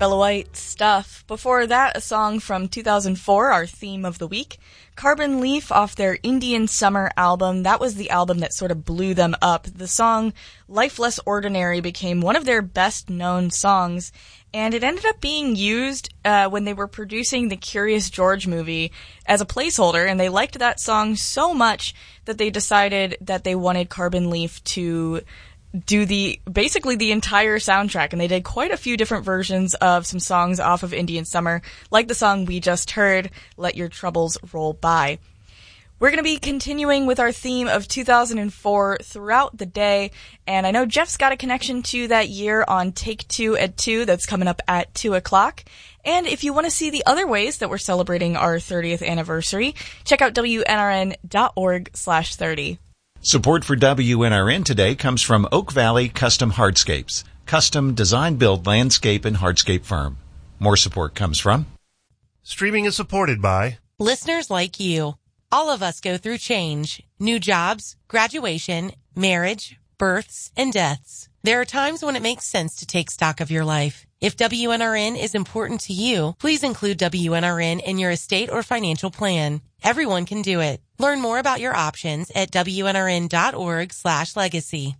Bella White stuff. Before that, a song from 2004, our theme of the week. Carbon Leaf off their Indian Summer album. That was the album that sort of blew them up. The song Life Less Ordinary became one of their best known songs, and it ended up being used when they were producing the Curious George movie as a placeholder, and they liked that song so much that they decided that they wanted Carbon Leaf to do basically the entire soundtrack, and they did quite a few different versions of some songs off of Indian Summer, like the song we just heard, Let Your Troubles Roll By. We're going to be continuing with our theme of 2004 throughout the day, and I know Jeff's got a connection to that year on Take Two at 2 that's coming up at 2 o'clock. And if you want to see the other ways that we're celebrating our 30th anniversary, check out WNRN.org/30. Support for WNRN today comes from Oak Valley Custom Hardscapes, custom design build landscape and hardscape firm. More support comes from Streaming is supported by listeners like you. All of us go through change, new jobs, graduation, marriage, births, and deaths. There are times when it makes sense to take stock of your life. If WNRN is important to you, please include WNRN in your estate or financial plan. Everyone can do it. Learn more about your options at WNRN.org/legacy.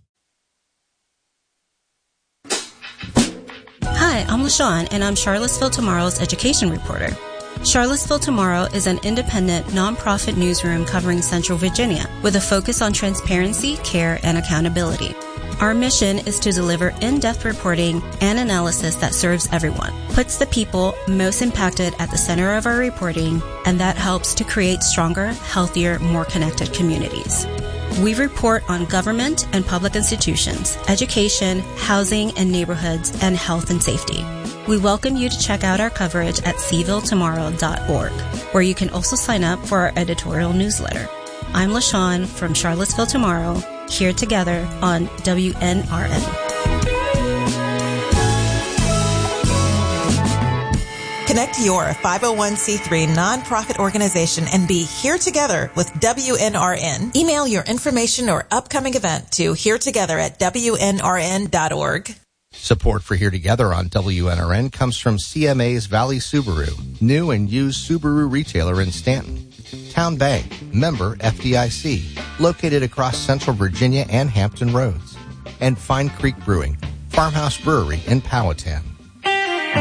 Hi, I'm LaShawn, and I'm Charlottesville Tomorrow's education reporter. Charlottesville Tomorrow is an independent, nonprofit newsroom covering Central Virginia with a focus on transparency, care, and accountability. Our mission is to deliver in-depth reporting and analysis that serves everyone, puts the people most impacted at the center of our reporting, and that helps to create stronger, healthier, more connected communities. We report on government and public institutions, education, housing and neighborhoods, and health and safety. We welcome you to check out our coverage at cvilletomorrow.org, where you can also sign up for our editorial newsletter. I'm LaShawn from Charlottesville Tomorrow, here together on WNRN. Connect your 501c3 nonprofit organization and be here together with WNRN. Email your information or upcoming event to heretogether@WNRN.org. Support for Here Together on WNRN comes from CMA's Valley Subaru, new and used Subaru retailer in Stanton. Town Bank, member FDIC, located across Central Virginia and Hampton Roads. And Fine Creek Brewing, Farmhouse Brewery in Powhatan.